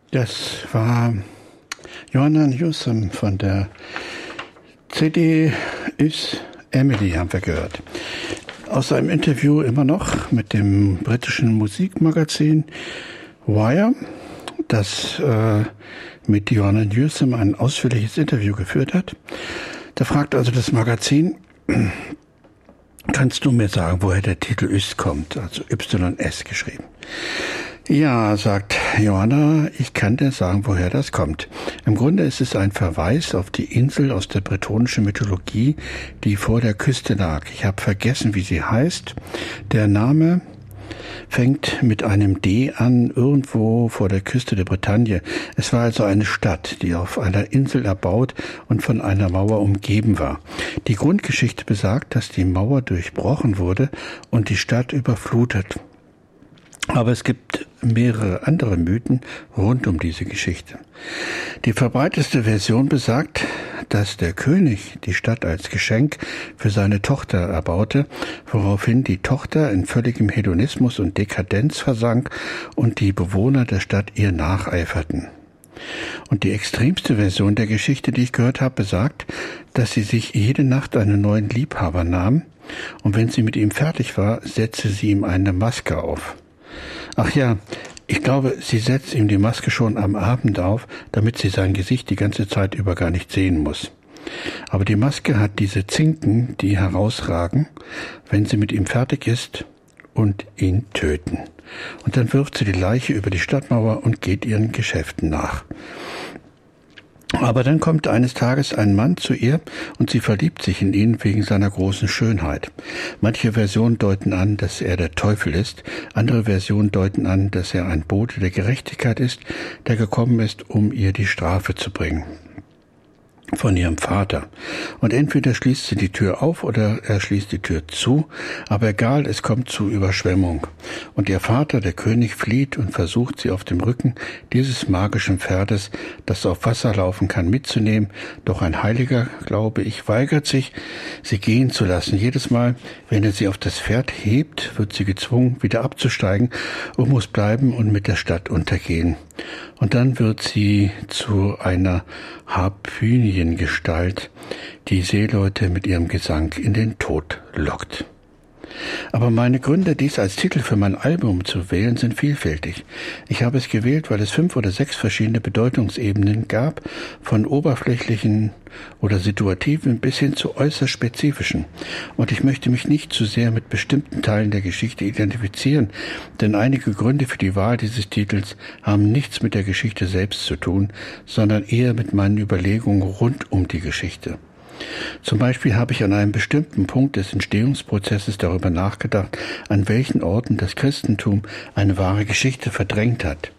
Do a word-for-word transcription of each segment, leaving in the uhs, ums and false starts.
Das war Johanna Newsom von der C D Is Emily, haben wir gehört. Aus einem Interview immer noch mit dem britischen Musikmagazin Wire, das äh, mit Johanna Newsom ein ausführliches Interview geführt hat. Da fragt also das Magazin: Kannst du mir sagen, woher der Titel Is kommt, also Y S geschrieben? Ja, sagt Johanna, ich kann dir sagen, woher das kommt. Im Grunde ist es ein Verweis auf die Insel aus der bretonischen Mythologie, die vor der Küste lag. Ich habe vergessen, wie sie heißt. Der Name fängt mit einem D an, irgendwo vor der Küste der Bretagne. Es war also eine Stadt, die auf einer Insel erbaut und von einer Mauer umgeben war. Die Grundgeschichte besagt, dass die Mauer durchbrochen wurde und die Stadt überflutet. Aber es gibt mehrere andere Mythen rund um diese Geschichte. Die verbreiteste Version besagt, dass der König die Stadt als Geschenk für seine Tochter erbaute, woraufhin die Tochter in völligem Hedonismus und Dekadenz versank und die Bewohner der Stadt ihr nacheiferten. Und die extremste Version der Geschichte, die ich gehört habe, besagt, dass sie sich jede Nacht einen neuen Liebhaber nahm und wenn sie mit ihm fertig war, setzte sie ihm eine Maske auf. Ach ja, ich glaube, sie setzt ihm die Maske schon am Abend auf, damit sie sein Gesicht die ganze Zeit über gar nicht sehen muss. Aber die Maske hat diese Zinken, die herausragen, wenn sie mit ihm fertig ist und ihn töten. Und dann wirft sie die Leiche über die Stadtmauer und geht ihren Geschäften nach. Aber dann kommt eines Tages ein Mann zu ihr und sie verliebt sich in ihn wegen seiner großen Schönheit. Manche Versionen deuten an, dass er der Teufel ist, andere Versionen deuten an, dass er ein Bote der Gerechtigkeit ist, der gekommen ist, um ihr die Strafe zu bringen von ihrem Vater. Und entweder schließt sie die Tür auf oder er schließt die Tür zu, aber egal, es kommt zu Überschwemmung. Und ihr Vater, der König, flieht und versucht, sie auf dem Rücken dieses magischen Pferdes, das auf Wasser laufen kann, mitzunehmen. Doch ein Heiliger, glaube ich, weigert sich, sie gehen zu lassen. Jedes Mal, wenn er sie auf das Pferd hebt, wird sie gezwungen, wieder abzusteigen und muss bleiben und mit der Stadt untergehen. Und dann wird sie zu einer Harpyniengestalt, die Seeleute mit ihrem Gesang in den Tod lockt. Aber meine Gründe, dies als Titel für mein Album zu wählen, sind vielfältig. Ich habe es gewählt, weil es fünf oder sechs verschiedene Bedeutungsebenen gab, von oberflächlichen oder situativen bis hin zu äußerst spezifischen. Und ich möchte mich nicht zu sehr mit bestimmten Teilen der Geschichte identifizieren, denn einige Gründe für die Wahl dieses Titels haben nichts mit der Geschichte selbst zu tun, sondern eher mit meinen Überlegungen rund um die Geschichte. Zum Beispiel habe ich an einem bestimmten Punkt des Entstehungsprozesses darüber nachgedacht, an welchen Orten das Christentum eine wahre Geschichte verdrängt hat.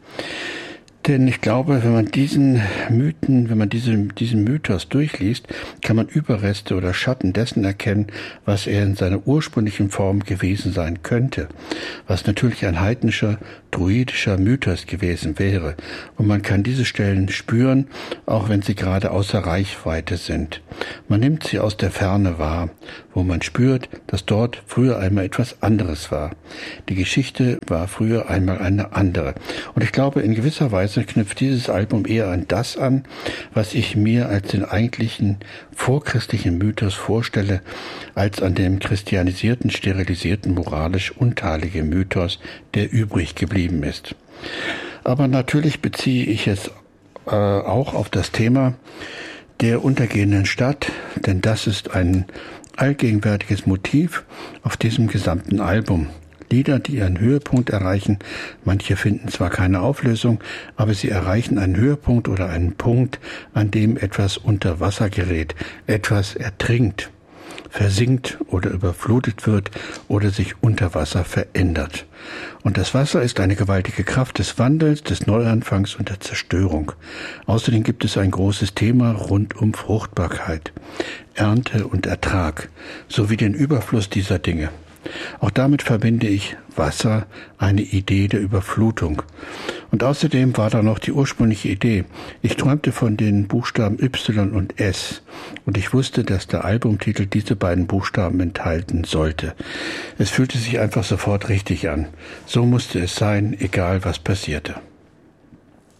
Denn ich glaube, wenn man diesen Mythen, wenn man diese, diesen Mythos durchliest, kann man Überreste oder Schatten dessen erkennen, was er in seiner ursprünglichen Form gewesen sein könnte, was natürlich ein heidnischer, druidischer Mythos gewesen wäre. Und man kann diese Stellen spüren, auch wenn sie gerade außer Reichweite sind. Man nimmt sie aus der Ferne wahr, wo man spürt, dass dort früher einmal etwas anderes war. Die Geschichte war früher einmal eine andere. Und ich glaube, in gewisser Weise knüpft dieses Album eher an das an, was ich mir als den eigentlichen vorchristlichen Mythos vorstelle, als an dem christianisierten, sterilisierten, moralisch unteiligen Mythos, der übrig geblieben ist. Aber natürlich beziehe ich es äh, auch auf das Thema der untergehenden Stadt, denn das ist ein allgegenwärtiges Motiv auf diesem gesamten Album. Lieder, die ihren Höhepunkt erreichen. Manche finden zwar keine Auflösung, aber sie erreichen einen Höhepunkt oder einen Punkt, an dem etwas unter Wasser gerät, etwas ertrinkt, versinkt oder überflutet wird oder sich unter Wasser verändert. Und das Wasser ist eine gewaltige Kraft des Wandels, des Neuanfangs und der Zerstörung. Außerdem gibt es ein großes Thema rund um Fruchtbarkeit, Ernte und Ertrag, sowie den Überfluss dieser Dinge. Auch damit verbinde ich Wasser, eine Idee der Überflutung. Und außerdem war da noch die ursprüngliche Idee. Ich träumte von den Buchstaben Y und S und ich wusste, dass der Albumtitel diese beiden Buchstaben enthalten sollte. Es fühlte sich einfach sofort richtig an. So musste es sein, egal was passierte.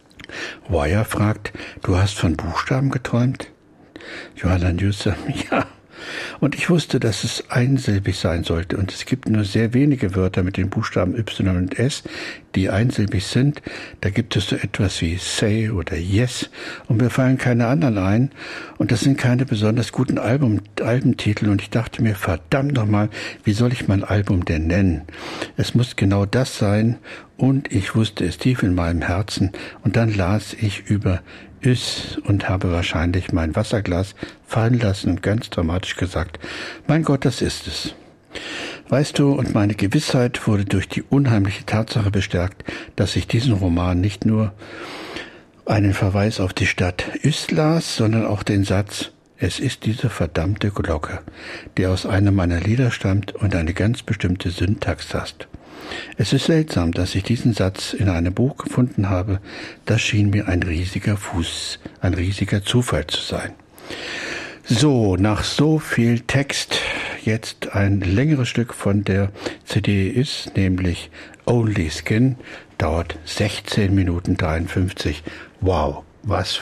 Wire fragt, du hast von Buchstaben geträumt? Johanna Newsom, ja. Und ich wusste, dass es einsilbig sein sollte. Und es gibt nur sehr wenige Wörter mit den Buchstaben Y und S, die einsilbig sind. Da gibt es so etwas wie say oder yes. Und mir fallen keine anderen ein. Und das sind keine besonders guten Album, Albentitel. Und ich dachte mir, verdammt nochmal, wie soll ich mein Album denn nennen? Es muss genau das sein. Und ich wusste es tief in meinem Herzen. Und dann las ich über Üs und habe wahrscheinlich mein Wasserglas fallen lassen und ganz dramatisch gesagt, mein Gott, das ist es. Weißt du, und meine Gewissheit wurde durch die unheimliche Tatsache bestärkt, dass ich diesen Roman nicht nur einen Verweis auf die Stadt Üs las, sondern auch den Satz, es ist diese verdammte Glocke, die aus einem meiner Lieder stammt und eine ganz bestimmte Syntax hat. Es ist seltsam, dass ich diesen Satz in einem Buch gefunden habe. Das schien mir ein riesiger Fuß, ein riesiger Zufall zu sein. So, nach so viel Text jetzt ein längeres Stück von der C D ist, nämlich Only Skin, dauert sechzehn Minuten dreiundfünfzig. Wow, was für